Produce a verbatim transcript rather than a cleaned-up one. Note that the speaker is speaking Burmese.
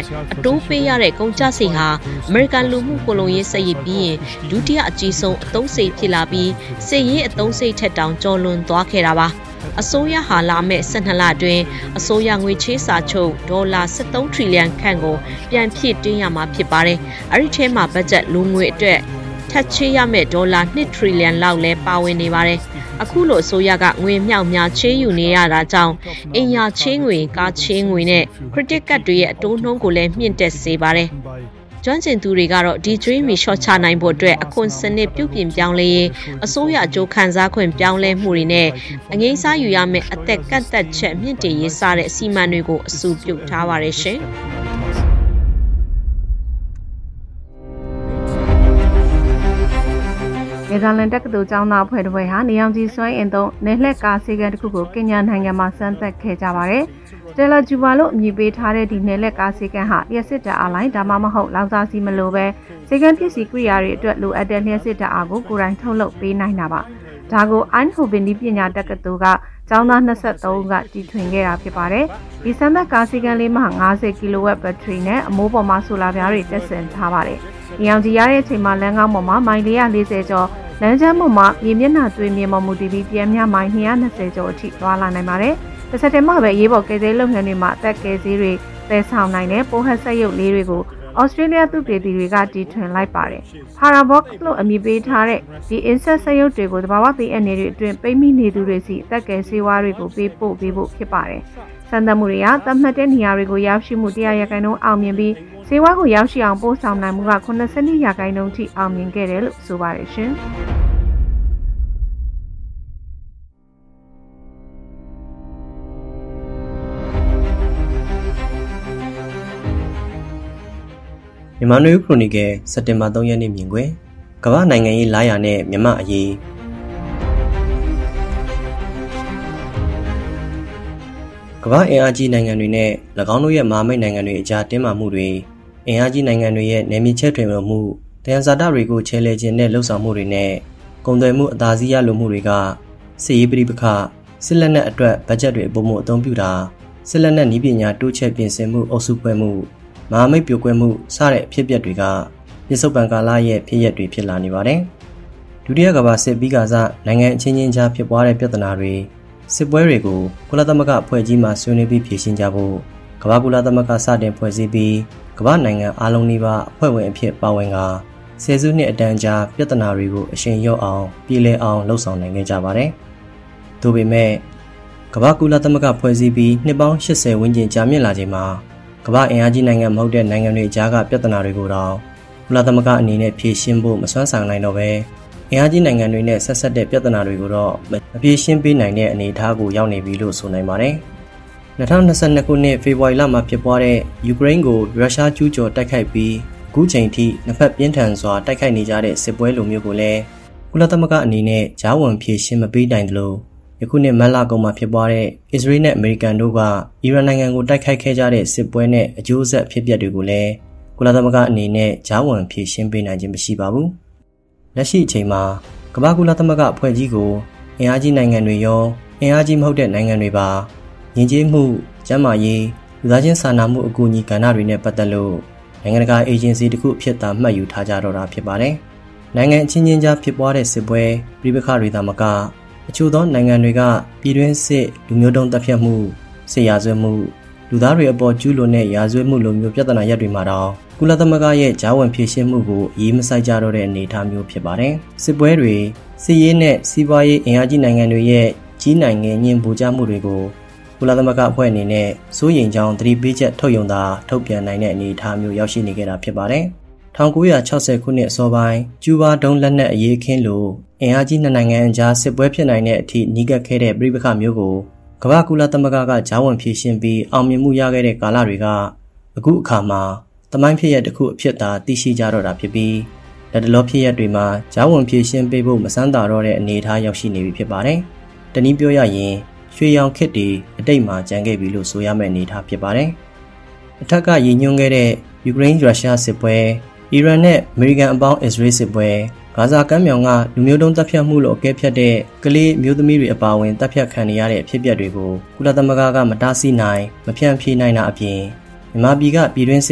အတိုးပေးရတဲ့ကုန်ကျစရိတ်ဟာအမေရိကန်လူမှုကိုလိုရေးစရိတ်ပြီးရင်ဒုတိယအကြီးဆုံးအသုံးစရိတ်ဖြစ်လာပြီးစစ်ရေးအသုံးစရိတ်ထက်တောင်ကျော်လွန်သွားခဲ့တာပါအစိုးရဟာလာမဲ့၁၂လအတွင်းအစိုးရငွေချေးစာချုပ်ဒေါ်လာ၁၃ထရီလီယံခန့်ကိုပြန်ဖြည့်တင်းရမှာဖြစ်ပါတယ်။အဲဒီထဲမှာဘတ်ဂျက်လူငွေအတွက်ထပ်ချေးရမယ့်ဒေါ်လာ၂ထရီလီယံလောက်လဲပါဝင်နေပါတယ်။အခုလိုအစိုးရကငွေမြောက်များချေးယူနေရတာကြောင့်အင်ယာချေးငွေကားချေးငွေနဲ့ credit card တွေရဲ့အတိုးနှုန်းကိုလည်းမြင့်တက်စေပါတယ်။ကျွမ်းကျင်သူတွေကတော့ဒီကျွေးမီရှော့ချနိုင်ဖို့အတွက်အခွန်စနစ်ပြုပြင်ပြောင်းလဲရေးအစိုးရအကျိုးခံစားခွင့်ပြောင်းလဲမှုတွေနဲ့အငိမ့်စားယူရမယ့်အသက်ကန့်သက်ချက်မြင့်တင်ရေးစတဲ့အစီအမံတွေကိုအစုပြုထားပါတယ်ရှင်။နယ်သာလန်တက္ကသိုလ်ကျောင်းသားအဖွဲ့တစ်ဖွဲ့ဟာနေအောင်ကြီးစွမ်းအင်သုံးနယ်လှည့်ကားစီကံတစ်ခုကိုကင်ညာနိုင်ငံမှာစမ်းသပ်ခဲ့ကြပါတယ်။စတယ်လာဂျူဘာလို့အမည်ပေးထားတဲ့ဒီနယ်လှည့်ကားစီကံဟာလျှက်စစ်ဓာတ်အားလိုင်းဒါမှမဟုတ်လောင်စာဆီမလိုပဲစီကံပစ္စည်းကိရိယာတွေအတွက်လိုအပ်တဲ့လျှက်စစ်ဓာတ်အားကိုကိုယ်တိုင်ထုတ်လုပ်ပေးနိုင်တာပါ။ဒါကိုအိုင်းဟိုဗင်ဒီပညာတက္ကသိုလ်ကကျောင်းသား၂၃ဦးကတီထွင်ခဲ့တာဖြစ်ပါတယ်။ဒီစမ်းသပ်ကားစီကံလေးမှာ၅၀ကီလိုဝတ်ဘက်ထရီနဲ့အမိုးပေါ်မှာဆိုလာပြားတွေတက်ဆင်ထားပါတယ်။နေအောင်ကြီးရတဲ့အချိန်မှာလမ်းကောင်းပေါ်မှာမိုင်၄၄၀ကျော်လမ်းကျမ်းပေါ်မှာမြေမျက်နှာသွေးမြေပေါ်မူတည်ပြီးပြန်မြမိုင်၂၂၀ကျော်အထိသွားလာနိုင်ပါတယ်။တစ်ဆက်တည်းမှာပဲရေးပေါ်ကယ်ဆယ်လုပ်ငန်းတွေမှာအသက်ကယ်ဆယ်တွေသယ်ဆောင်နိုင်တဲ့ပိုဟက်ဆက်ရုပ်လေးတွေကိုဩစတြေးလျသုတေသီတွေကတီထွင်လိုက်ပါတယ်။ Parabox လို့အမည်ပေးထားတဲ့ဒီ insect ဆက်ရုပ်တွေကိုသဘာဝဘေးအန္တရာယ်တွေအတွင်းပိတ်မိနေသူတွေစီအသက်ကယ်ဆေးဝါးတွေကိုပေးပို့ပေးဖို့ဖြစ်ပါတယ်။စံသတ်မှုတွေကသတ်မှတ်တဲ့နေရာတွေကိုရောက်ရှိမှု၁၀၀ရာခိုင်နှုန်းအောင်မြင်ပြီးဆေးဝါးကိုရောက်ရှိအောင်ပို့ဆောင်နိုင်မှုက၇၂ရာခိုင်နှုန်းထိအောင်မြင်ခဲ့တယ်လို့ဆိုပါတယ်ရှင်။မြန်မာနွေခရိုနီကယ်စက်တင်ဘာ၃ရက်နေ့မြင်ကွယ်ကမ္ဘာနိုင်ငံရေးလာရနဲ့မြန်မာအရေးကမ္ဘာအင်အားကြီးနိုင်ငံတွေနဲ့၎င်းတို့ရဲ့မဟာမိတ်နိုင်ငံတွေအကြားတင်းမာမှုတွေအင်အားကြီးနိုင်ငံတွေရဲ့နယ်မြေချဲ့ထွင်မှုတရားစာတတွေကိုချဲလဲခြင်းနဲ့လှုပ်ဆောင်မှုတွေနဲ့ကုန်သွယ်မှုအသာစီးရလိုမှုတွေကစစ်ရေးပဋိပက္ခစစ်လက်နက်အတွက်ဘတ်ဂျက်တွေပုံမှုအသုံးပြုတာစစ်လက်နက်နည်းပညာတိုးချဲ့ပြင်ဆင်မှုအုပ်စုဖွဲ့မှုမဟာမိတ်ပြိုကွဲမှုစတဲ့အဖြစ်အပျက်တွေကပြစ္ဆုတ်ပံကာလရဲ့ဖြစ်ရပ်တွေဖြစ်လာနေပါတယ်။ဒုတိယကမ္ဘာစစ်ပြီးကစားနိုင်ငံအချင်းချင်းကြားဖြစ်ပွားတဲ့ပြဿနာတွေစစ်ပွဲတွေကိုကုလသမဂ္ဂအဖွဲ့ကြီးမှဆွေးနွေးပြီးဖြေရှင်းကြဖို့ကမ္ဘာကုလသမဂ္ဂစတင်ဖွဲ့စည်းပြီးကမ္ဘာနိုင်ငံအားလုံးနီးပါးအဖွဲ့ဝင်အဖြစ်ပါဝင်ကဆယ်စုနှစ်အတန်းကြာပြဿနာတွေကိုအရှင်ရော့အောင်ပြည်လဲအောင်လှုပ်ဆောင်နိုင်ခဲ့ကြပါတယ်။ဒါပေမဲ့ကမ္ဘာကုလသမဂ္ဂဖွဲ့စည်းပြီးနှစ်ပေါင်း၈၀ဝန်းကျင်ကြာမြင့်လာချိန်မှာကမ္ဘာအင်အားကြီးနိုင်ငံမဟုတ်တဲ့နိုင်ငံတွေအကြားကပြဿနာတွေကိုတော့ကုလသမဂ္ဂအနေနဲ့ဖြေရှင်းဖို့မစွမ်းဆောင်နိုင်တော့ပဲအင်အားကြီးနိုင်ငံတွေနဲ့ဆက်ဆက်တဲ့ပြဿနာတွေကိုတော့မဖြေရှင်းပေးနိုင်တဲ့အနေအထားကိုရောက်နေပြီလို့ဆိုနိုင်ပါတယ်။၂၀၂၂ခုနှစ်ဖေဖော်ဝါရီလမှာဖြစ်ပွားတဲ့ယူကရိန်းကိုရုရှားကျူးကျော်တိုက်ခိုက်ပြီးအခုချိန်ထိနှစ်ဖက်ပြင်းထန်စွာတိုက်ခိုက်နေကြတဲ့စစ်ပွဲလိုမျိုးကိုလည်းကုလသမဂ္ဂအနေနဲ့ကြားဝင်ဖြေရှင်းမပေးနိုင်သလိုယခုနှစ်မတ်လကုန်မှာဖြစ်ပွားတဲ့အစ္စရေးနဲ့အမေရိကန်တို့ကအီရန်နိုင်ငံကိုတိုက်ခိုက်ခဲ့ကြတဲ့စစ်ပွဲနဲ့အကျိုးဆက်ဖြစ်ပျက်တွေကိုလည်းကုလသမဂ္ဂအနေနဲ့ကြားဝင်ဖြေရှင်းပေးနိုင်ခြင်းမရှိပါဘူး။လက်ရှိအချိန်မှာကမ္ဘာကုလသမဂ္ဂအဖွဲ့ကြီးကိုအင်အားကြီးနိုင်ငံတွေရောအင်အားကြီးမဟုတ်တဲ့နိုင်ငံတွေပါယဉ်ကျေးမှုကျန်းမာရေးလူသားချင်းစာနာမှုအကူအညီကဏ္ဍတွေနဲ့ပတ်သက်လို့နိုင်ငံတကာအေဂျင်စီတစ်ခုအဖြစ်သာမှတ်ယူထားကြတော့တာဖြစ်ပါတယ်။နိုင်ငံအချင်းချင်းကြားဖြစ်ပွားတဲ့စစ်ပွဲပြည်ပခါတွေသာမကအချို့သောနိုင်ငံတွေကပြည်တွင်းစစ်လူမျိုးတုံးတပ်ဖြတ်မှုစစ်ရာဇဝတ်မှုလူသားတွေအပေါ်ကျူးလွန်တဲ့ရာဇဝတ်မှုလိုမျိုးပြဿနာရပ်တွေမှာတော့ကုလသမဂ္ဂရဲ့ဂျာဝန်ဖြေရှင်းမှုကိုအရေးမစိုက်ကြတော့တဲ့အနေအထားမျိုးဖြစ်ပါတယ်။စစ်ပွဲတွေစစ်ရေးနဲ့စီးပွားရေးအင်အားကြီးနိုင်ငံတွေရဲ့ကြီးနိုင်ငံညင်ပူကြမှုတွေကိုကုလသမဂ္ဂအဖွဲ့အနေနဲ့စိုးရိမ်ကြောင်းသတိပေးချက်ထုတ်ရုံသာထုတ်ပြန်နိုင်တဲ့အနေအထားမျိုးရောက်ရှိနေခဲ့တာဖြစ်ပါတယ်။၁၉၆၀ခုနှစ်အစောပိုင်းကျူးဘားဒုံးလက်နက်အရေးအခင်းလိုအင်အားကြီးနှစ်နိုင်ငံအကြားစစ်ပွဲဖြစ်နိုင်တဲ့အထိနှီးကပ်ခဲ့တဲ့ပြည်ပခါမျိုးကိုကမ္ဘာကုလသမဂ္ဂကဂျာဝန်ဖြေရှင်းပြီးအောင်မြင်မှုရခဲ့တဲ့ကာလတွေကအခုအခါမှာတမိုင်းဖြစ်ရပ်တစ်ခုအဖြစ်သာသိရှိကြတော့တာဖြစ်ပြီးလက်တလောဖြစ်ရပ်တွေမှာဂျာဝန်ဖြေရှင်းပေးဖို့မစမ်းသာတော့တဲ့အနေအထားရောက်ရှိနေပြီဖြစ်ပါတယ်။တနည်းပြောရရင်ရွှေရောင်ခေတ်တွေအတိတ်မှာကျန်ခဲ့ပြီလို့ဆိုရမယ့်အနေအထားဖြစ်ပါတယ်။အထက်ကရည်ညွှန်းခဲ့တဲ့ယူကရိန်းရုရှားစစ်ပွဲအီရန်နဲ့အမေရိကန်အပေါင်းအစ္စရေးစစ်ပွဲဂါဇာကမ်းမြောင်ကလူမျိုးတုံးတပ်ဖြတ်မှုလို့အကဲဖြတ်တဲ့ကလေးမျိုးသမီးတွေအပါအဝင်တပ်ဖြတ်ခံနေရတဲ့အဖြစ်အပျက်တွေကိုကုလသမဂ္ဂကမတားဆီးနိုင်မဖြန့်ဖြေနိုင်တာအပြင်မြန်မာပြည်ကပြည်တွင်း